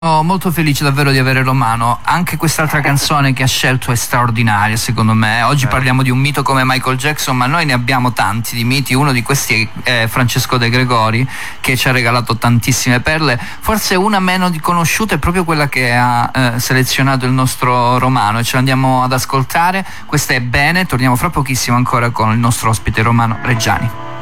Sono molto felice davvero di avere Romano. Anche quest'altra canzone che ha scelto è straordinaria, secondo me. Oggi parliamo di un mito come Michael Jackson, ma noi ne abbiamo tanti di miti. Uno di questi è Francesco De Gregori, che ci ha regalato tantissime perle. Forse una meno conosciuta è proprio quella che ha selezionato il nostro Romano, e ce l'andiamo ad ascoltare. Questa è Bene. Torniamo fra pochissimo ancora con il nostro ospite Romano Reggiani.